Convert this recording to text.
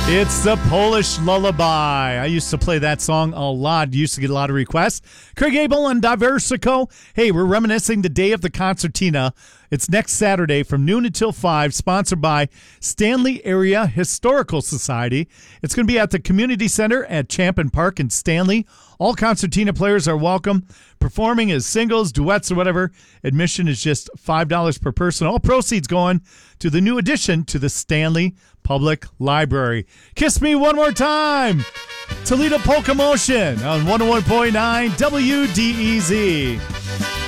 It's the Polish Lullaby. I used to play that song a lot. Used to get a lot of requests. Craig Abel and Diversico. Hey, we're reminiscing the day of the concertina. It's next Saturday from noon until 5, sponsored by Stanley Area Historical Society. It's going to be at the Community Center at Champion Park in Stanley. All concertina players are welcome. Performing as singles, duets, or whatever. Admission is just $5 per person. All proceeds going to the new addition to the Stanley Public Library. Kiss Me One More Time. Toledo Polka Motion on 101.9 WDEZ.